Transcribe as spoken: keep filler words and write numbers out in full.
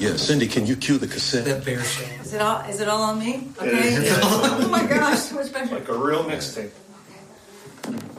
Yeah, Cindy, can you cue the cassette? That bear show. Is it all? Is it all on me? It is. Okay. Oh my gosh, so much better. Like a real mixtape.